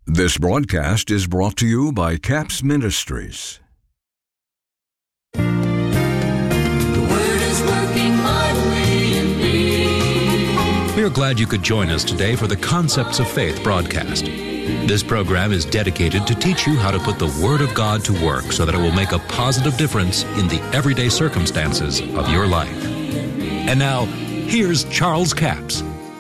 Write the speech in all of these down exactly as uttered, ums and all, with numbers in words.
This broadcast is brought to you by Capps Ministries. The Word is working mightily in me. We are glad you could join us today for the Concepts of Faith broadcast. This program is dedicated to teach you how to put the Word of God to work so that it will make a positive difference in the everyday circumstances of your life. And now, here's Charles Capps.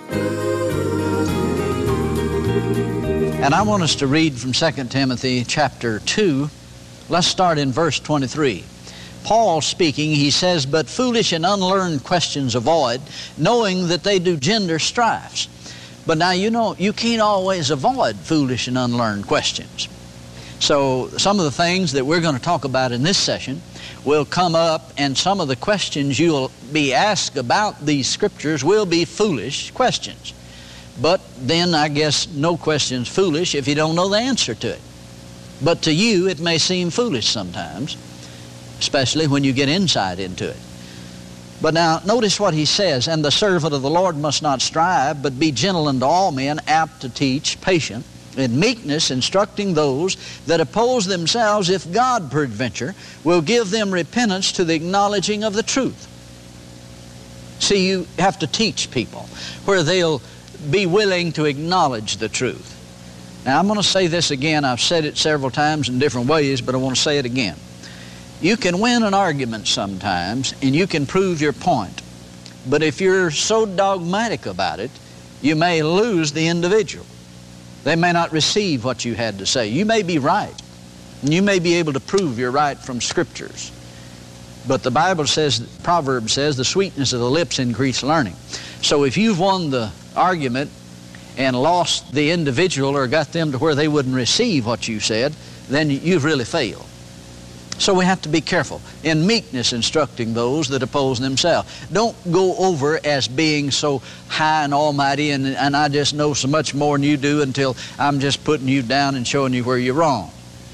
And I want us to read from Second Timothy chapter two. Let's start in verse twenty-three. Paul speaking, he says, "But foolish and unlearned questions avoid, knowing that they do gender strifes." But now, you know, you can't always avoid foolish and unlearned questions. So some of the things that we're going to talk about in this session will come up, and some of the questions you'll be asked about these scriptures will be foolish questions. But then I guess no question's foolish if you don't know the answer to it. But to you it may seem foolish sometimes, especially when you get insight into it. But now notice what he says, "And the servant of the Lord must not strive, but be gentle unto all men, apt to teach, patient, in meekness instructing those that oppose themselves, if God peradventure will give them repentance to the acknowledging of the truth." See, you have to teach people where they'll be willing to acknowledge the truth. Now, I'm going to say this again. I've said it several times in different ways, but I want to say it again. You can win an argument sometimes, and you can prove your point. But if you're so dogmatic about it, you may lose the individual. They may not receive what you had to say. You may be right, and you may be able to prove you're right from Scriptures. But the Bible says, Proverbs says, the sweetness of the lips increase learning. So if you've won the argument and lost the individual or got them to where they wouldn't receive what you said, then you've really failed. So we have to be careful. In meekness instructing those that oppose themselves. Don't go over as being so high and almighty and, and I just know so much more than you do until I'm just putting you down and showing you where you're wrong.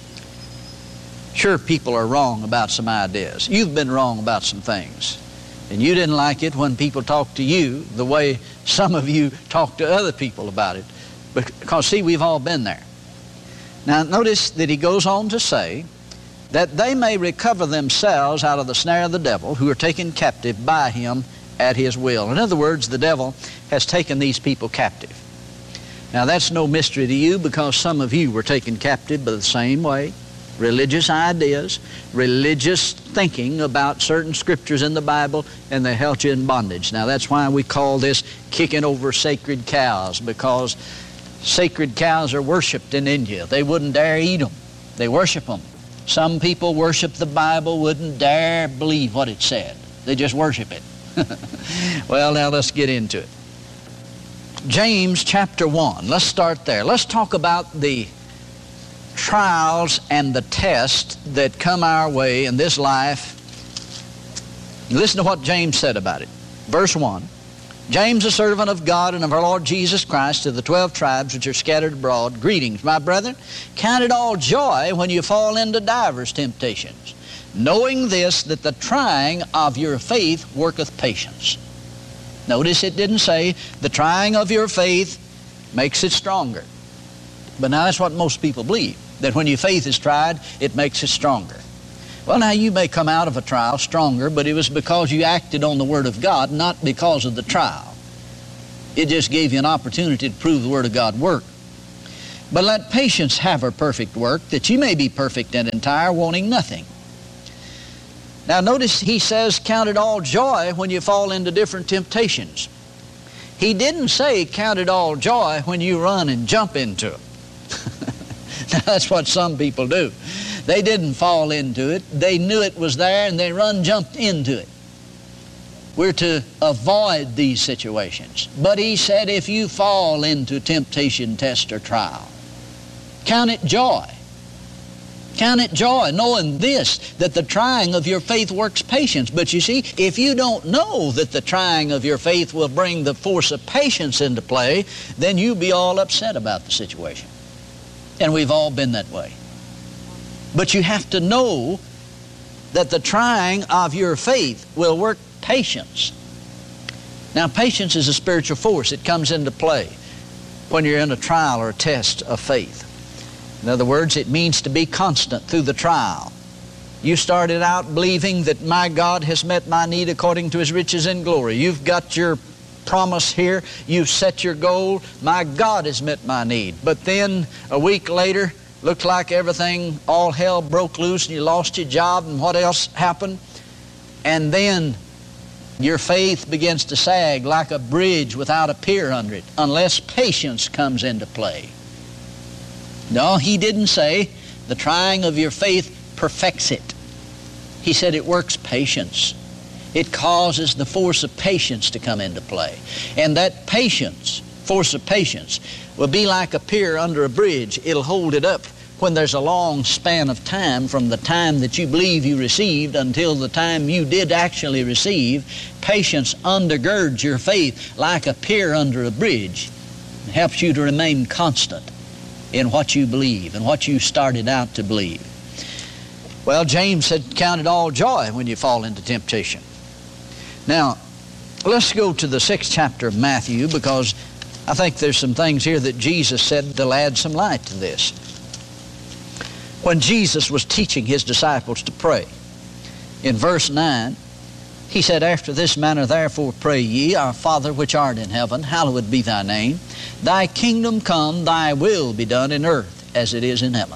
Sure, people are wrong about some ideas. You've been wrong about some things. And you didn't like it when people talked to you the way some of you talk to other people about it. Because, see, we've all been there. Now, notice that he goes on to say that they may recover themselves out of the snare of the devil, who are taken captive by him at his will. In other words, the devil has taken these people captive. Now, that's no mystery to you, because some of you were taken captive by the same way. Religious ideas, religious thinking about certain scriptures in the Bible, and they held you in bondage. Now that's why we call this kicking over sacred cows, because sacred cows are worshipped in India. They wouldn't dare eat them. They worship them. Some people worship the Bible, wouldn't dare believe what it said. They just worship it. Well, now let's get into it. James chapter one. Let's start there. Let's talk about the trials and the tests that come our way in this life. Listen to what James said about it. Verse one, "James, a servant of God and of our Lord Jesus Christ, to the twelve tribes which are scattered abroad, greetings. My brethren, count it all joy when you fall into divers temptations, knowing this, that the trying of your faith worketh patience." Notice it didn't say the trying of your faith makes it stronger. But now that's what most people believe, that when your faith is tried, it makes it stronger. Well, now you may come out of a trial stronger, but it was because you acted on the Word of God, not because of the trial. It just gave you an opportunity to prove the Word of God worked. "But let patience have her perfect work, that you may be perfect and entire, wanting nothing." Now notice he says, count it all joy when you fall into different temptations. He didn't say count it all joy when you run and jump into them. Now, that's what some people do. They didn't fall into it. They knew it was there and they run jumped into it. We're to avoid these situations. But he said if you fall into temptation, test, or trial, count it joy. Count it joy, knowing this, that the trying of your faith works patience. But you see, if you don't know that the trying of your faith will bring the force of patience into play, then you'll be all upset about the situation. And we've all been that way. But you have to know that the trying of your faith will work patience. Now, patience is a spiritual force. It comes into play when you're in a trial or a test of faith. In other words, it means to be constant through the trial. You started out believing that my God has met my need according to His riches in glory. You've got your promise here. You've set your goal. My God has met my need. But then a week later, looked like everything, all hell broke loose and you lost your job, and what else happened? And then your faith begins to sag like a bridge without a pier under it, unless patience comes into play. No, He didn't say the trying of your faith perfects it. He said it works patience. It causes the force of patience to come into play. And that patience, force of patience, will be like a pier under a bridge. It'll hold it up when there's a long span of time from the time that you believe you received until the time you did actually receive. Patience undergirds your faith like a pier under a bridge. It helps you to remain constant in what you believe and what you started out to believe. Well, James said, count it all joy when you fall into temptation. Now, let's go to the sixth chapter of Matthew, because I think there's some things here that Jesus said that'll add some light to this. When Jesus was teaching His disciples to pray, in verse nine, He said, after this manner therefore pray ye, Our Father which art in heaven, hallowed be Thy name. Thy kingdom come, Thy will be done in earth as it is in heaven.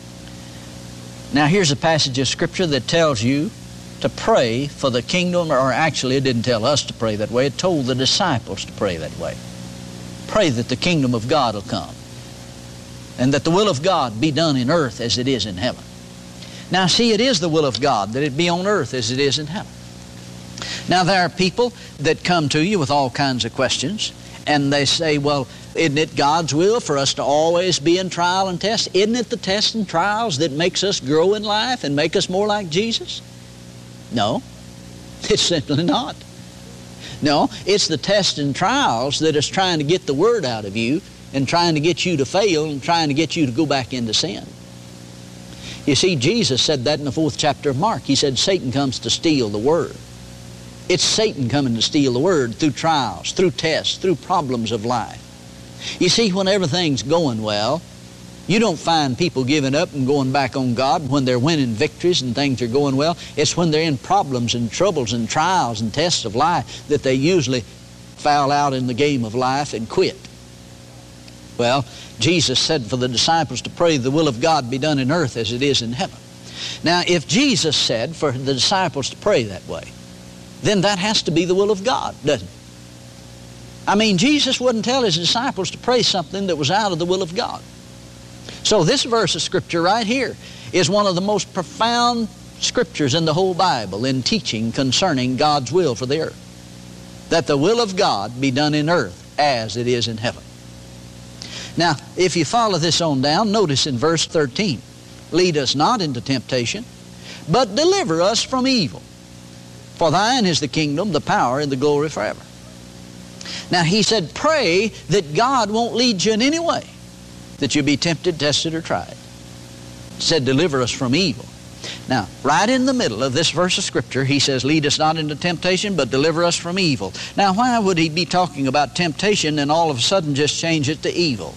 Now here's a passage of Scripture that tells you to pray for the kingdom, or actually it didn't tell us to pray that way, it told the disciples to pray that way. Pray that the kingdom of God will come, and that the will of God be done in earth as it is in heaven. Now see, it is the will of God that it be on earth as it is in heaven. Now there are people that come to you with all kinds of questions, and they say, well, isn't it God's will for us to always be in trial and test? Isn't it the tests and trials that makes us grow in life and make us more like Jesus? No, it's simply not. No, it's the tests and trials that is trying to get the word out of you and trying to get you to fail and trying to get you to go back into sin. You see, Jesus said that in the fourth chapter of Mark. He said, Satan comes to steal the word. It's Satan coming to steal the word through trials, through tests, through problems of life. You see, when everything's going well, you don't find people giving up and going back on God when they're winning victories and things are going well. It's when they're in problems and troubles and trials and tests of life that they usually foul out in the game of life and quit. Well, Jesus said for the disciples to pray the will of God be done in earth as it is in heaven. Now, if Jesus said for the disciples to pray that way, then that has to be the will of God, doesn't it? I mean, Jesus wouldn't tell His disciples to pray something that was out of the will of God. So this verse of Scripture right here is one of the most profound Scriptures in the whole Bible in teaching concerning God's will for the earth. That the will of God be done in earth as it is in heaven. Now, if you follow this on down, notice in verse thirteen, lead us not into temptation, but deliver us from evil. For Thine is the kingdom, the power, and the glory forever. Now He said, pray that God won't lead you in any way that you be tempted, tested, or tried. He said, deliver us from evil. Now, right in the middle of this verse of Scripture, He says, lead us not into temptation, but deliver us from evil. Now, why would He be talking about temptation and all of a sudden just change it to evil?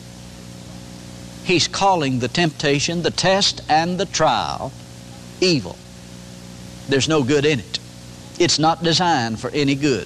He's calling the temptation, the test, and the trial evil. There's no good in it. It's not designed for any good.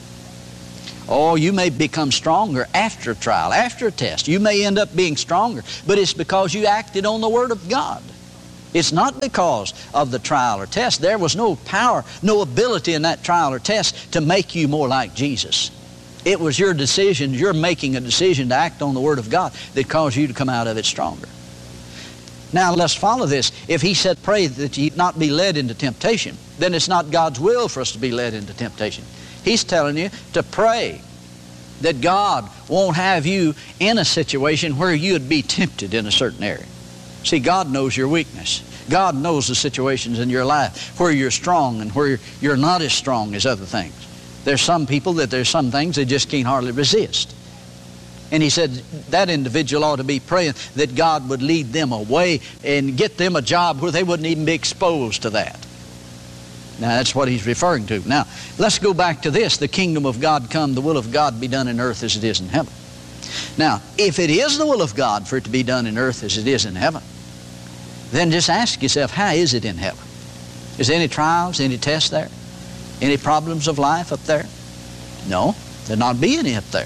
Oh, you may become stronger after a trial, after a test. You may end up being stronger, but it's because you acted on the Word of God. It's not because of the trial or test. There was no power, no ability in that trial or test to make you more like Jesus. It was your decision, you're making a decision to act on the Word of God that caused you to come out of it stronger. Now let's follow this. If He said pray that ye not be led into temptation, then it's not God's will for us to be led into temptation. He's telling you to pray that God won't have you in a situation where you would be tempted in a certain area. See, God knows your weakness. God knows the situations in your life where you're strong and where you're not as strong as other things. There's some people that there's some things they just can't hardly resist. And He said that individual ought to be praying that God would lead them away and get them a job where they wouldn't even be exposed to that. Now that's what He's referring to. Now let's go back to this. The kingdom of God come, the will of God be done in earth as it is in heaven. Now, if it is the will of God for it to be done in earth as it is in heaven, then just ask yourself, how is it in heaven? Is there any trials, any tests there? Any problems of life up there? No, there'll not be any up there.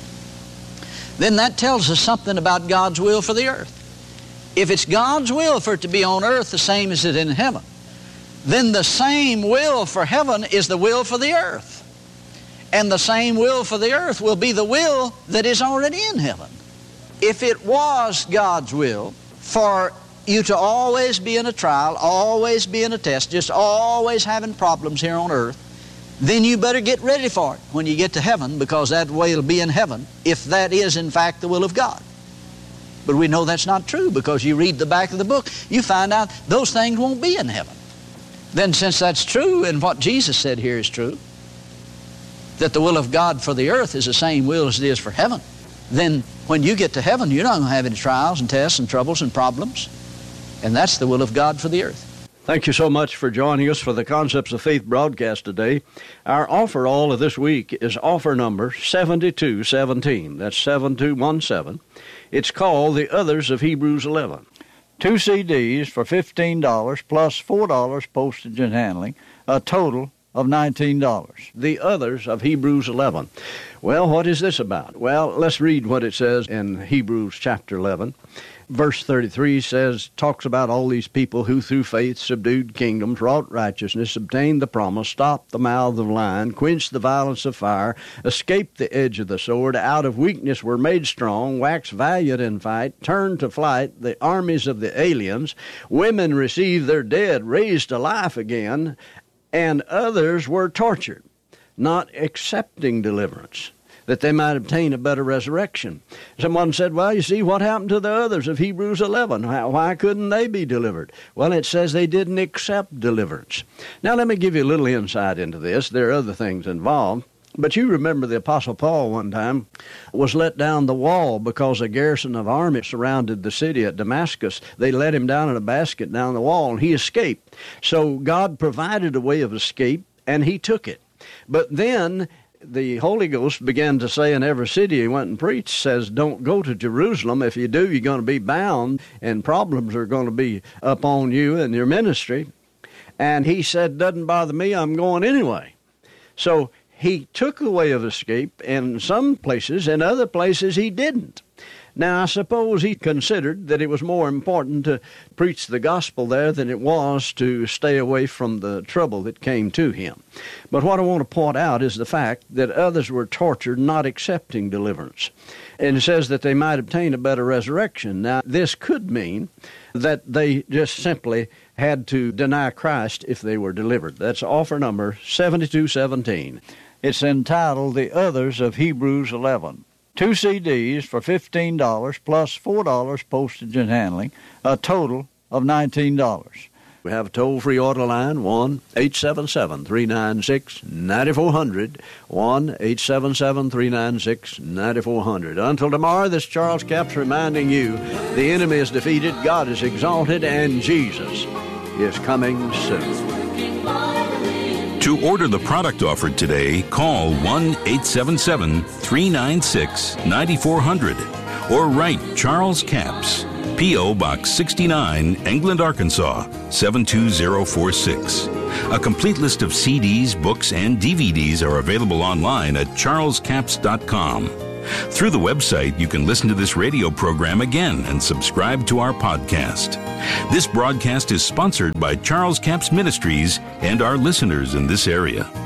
Then that tells us something about God's will for the earth. If it's God's will for it to be on earth the same as it is in heaven, then the same will for heaven is the will for the earth. And the same will for the earth will be the will that is already in heaven. If it was God's will for you to always be in a trial, always be in a test, just always having problems here on earth, then you better get ready for it when you get to heaven, because that way will be in heaven if that is in fact the will of God. But we know that's not true, because you read the back of the book, you find out those things won't be in heaven. Then since that's true, and what Jesus said here is true, that the will of God for the earth is the same will as it is for heaven, then when you get to heaven, you're not going to have any trials and tests and troubles and problems. And that's the will of God for the earth. Thank you so much for joining us for the Concepts of Faith broadcast today. Our offer all of this week is offer number seventy-two seventeen. That's seven two one seven. It's called The Others of Hebrews eleven. Two C Ds for fifteen dollars plus four dollars postage and handling, a total of nineteen dollars. The Others of Hebrews eleven. Well, what is this about? Well, let's read what it says in Hebrews chapter eleven. Verse thirty-three says, talks about all these people who through faith subdued kingdoms, wrought righteousness, obtained the promise, stopped the mouth of lion, quenched the violence of fire, escaped the edge of the sword, out of weakness were made strong, waxed valiant in fight, turned to flight the armies of the aliens, women received their dead, raised to life again, and others were tortured, not accepting deliverance, that they might obtain a better resurrection. Someone said, well, you see, what happened to the others of Hebrews eleven? Why couldn't they be delivered? Well, it says they didn't accept deliverance. Now, let me give you a little insight into this. There are other things involved. But you remember the Apostle Paul one time was let down the wall because a garrison of army surrounded the city at Damascus. They let him down in a basket down the wall, and he escaped. So God provided a way of escape, and he took it. But then the Holy Ghost began to say in every city he went and preached, says, don't go to Jerusalem. If you do, you're going to be bound, and problems are going to be upon you and your ministry. And he said, doesn't bother me, I'm going anyway. So he took a way of escape in some places, in other places he didn't. Now, I suppose he considered that it was more important to preach the gospel there than it was to stay away from the trouble that came to him. But what I want to point out is the fact that others were tortured not accepting deliverance. And it says that they might obtain a better resurrection. Now, this could mean that they just simply had to deny Christ if they were delivered. That's offer number seventy-two seventeen. It's entitled The Others of Hebrews eleven. Two C Ds for fifteen dollars plus four dollars postage and handling, a total of nineteen dollars. We have a toll-free order line, one eight seven seven, three nine six, nine four zero zero, one eight seven seven, three nine six, nine four zero zero. Until tomorrow, this Charles Capps reminding you, the enemy is defeated, God is exalted, and Jesus is coming soon. To order the product offered today, call one eight seven seven, three nine six, nine four zero zero or write Charles Capps, P O. Box sixty-nine, England, Arkansas, seven two zero four six. A complete list of C Ds, books, and D V Ds are available online at charles capps dot com. Through the website, you can listen to this radio program again and subscribe to our podcast. This broadcast is sponsored by Charles Capps Ministries and our listeners in this area.